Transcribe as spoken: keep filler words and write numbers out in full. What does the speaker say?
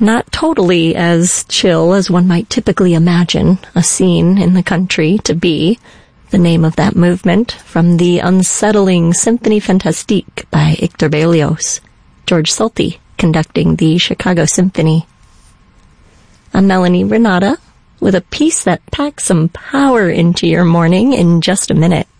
not totally as chill as one might typically imagine a scene in the country to be. The name of that movement, from the unsettling Symphonie Fantastique by Hector Berlioz, George Solti conducting the Chicago Symphony. I'm Melanie Renata with a piece that packs some power into your morning in just a minute.